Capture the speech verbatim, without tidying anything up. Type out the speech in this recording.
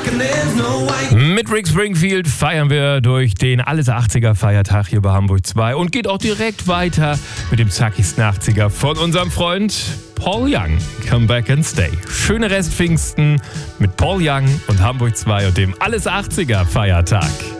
Mit Rick Springfield feiern wir durch den Alles achtziger Feiertag hier bei Hamburg zwei und geht auch direkt weiter mit dem zackigsten achtziger von unserem Freund Paul Young. Come back and stay. Schöne Restpfingsten mit Paul Young und Hamburg zwei und dem Alles achtziger Feiertag.